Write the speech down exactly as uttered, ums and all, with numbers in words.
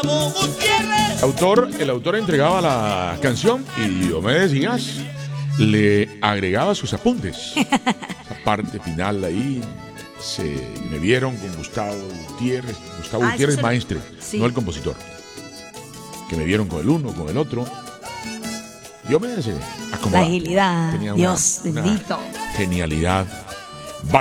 Autor, el autor entregaba la canción y Diomedes Díaz le agregaba sus apuntes. Esa parte final ahí se me vieron con Gustavo Gutiérrez, Gustavo Ah, Gutiérrez eso se- maestre, sí. no el compositor. Que me vieron con el uno, con el otro. Diomedes se acomodaba. La agilidad, Tenía una- Dios una bendito. genialidad